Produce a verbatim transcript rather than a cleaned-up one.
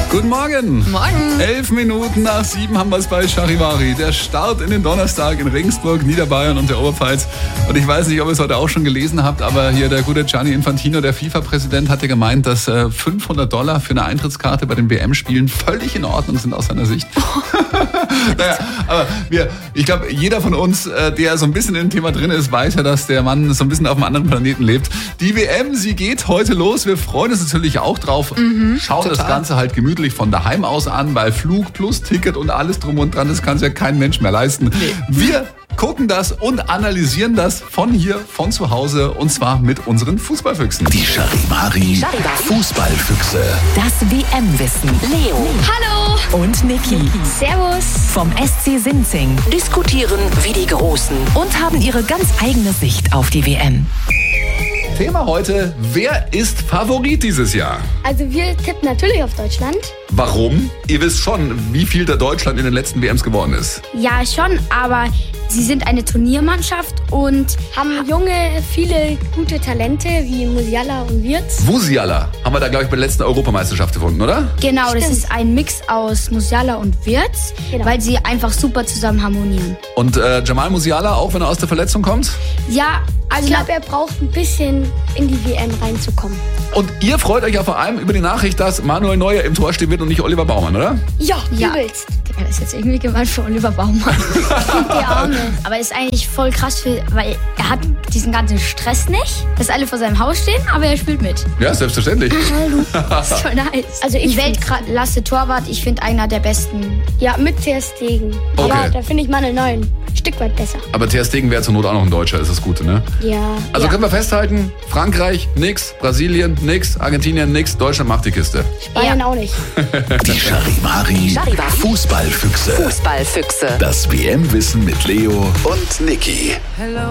Guten Morgen. Morgen. Elf Minuten nach sieben haben wir es bei Charivari. Der Start in den Donnerstag in Regensburg, Niederbayern und der Oberpfalz. Und ich weiß nicht, ob ihr es heute auch schon gelesen habt, aber hier der gute Gianni Infantino, der FIFA-Präsident, hatte gemeint, dass äh, fünfhundert Dollar für eine Eintrittskarte bei den W M-Spielen völlig in Ordnung sind aus seiner Sicht. naja, aber wir, ich glaube, jeder von uns, äh, der so ein bisschen in dem Thema drin ist, weiß ja, dass der Mann so ein bisschen auf einem anderen Planeten lebt. Die W M, sie geht heute los. Wir freuen uns natürlich auch drauf. Mhm, Schauen total. das Ganze halt gemütlich von daheim aus an, weil Flug plus Ticket und alles drum und dran, das kann sich ja kein Mensch mehr leisten. Nee. Wir gucken das und analysieren das von hier, von zu Hause, und zwar mit unseren Fußballfüchsen. Die Charivari Fußballfüchse. Das W M-Wissen. Leo. Hallo. Und Niki. Servus. Vom S C Sinzing. Diskutieren wie die Großen. Und haben ihre ganz eigene Sicht auf die W M. Thema heute: Wer ist Favorit dieses Jahr? Also wir tippen natürlich auf Deutschland. Warum? Ihr wisst schon, wie viel der Deutschland in den letzten W Ms geworden ist. Ja, schon, aber sie sind eine Turniermannschaft und haben junge, viele gute Talente wie Musiala und Wirtz. Musiala haben wir da, glaube ich, bei der letzten Europameisterschaft gefunden, oder? Genau, das Stimmt. ist ein Mix aus Musiala und Wirtz, Genau. weil sie einfach super zusammen harmonieren. Und äh, Jamal Musiala, auch wenn er aus der Verletzung kommt? Ja, also Ich glaube, er braucht ein bisschen in die W M reinzukommen. Und ihr freut euch ja vor allem über die Nachricht, dass Manuel Neuer im Tor stehen wird und nicht Oliver Baumann, oder? Ja, Ja. übelst. das ist jetzt irgendwie gemeint für Oliver Baumann. Der Arme. Aber ist eigentlich voll krass, für, weil er hat diesen ganzen Stress nicht, dass alle vor seinem Haus stehen, aber er spielt mit. Ja, selbstverständlich. Das ist voll nice. Also Ein ich Weltklasse Torwart, ich finde einer der besten. Ja, mit Ter Stegen. Okay. Aber da finde ich Manuel Neuer ein Stück weit besser. Aber Ter Stegen wäre zur Not auch noch ein Deutscher, ist das Gute, ne? Ja. Also Ja. können wir festhalten, Frankreich nix, Brasilien nix, Argentinien nix, Deutschland macht die Kiste. Bayern Ja. auch nicht. Die Charivari Charivari. Fußballfüchse. Fußballfüchse. Das W M-Wissen mit Leo und Niki.